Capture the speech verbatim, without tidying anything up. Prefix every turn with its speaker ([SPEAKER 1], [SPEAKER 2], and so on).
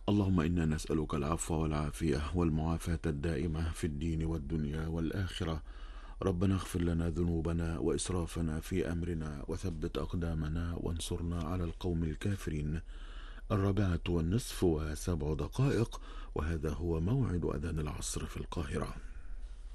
[SPEAKER 1] اللهم إنا نسألك العفو والعافية والمعافاة الدائمة في الدين والدنيا والآخرة. ربنا اغفر لنا ذنوبنا وإسرافنا في أمرنا وثبت أقدامنا وانصرنا على القوم الكافرين. الرابعة والنصف وسبع دقائق، وهذا هو موعد أذان العصر في القاهرة.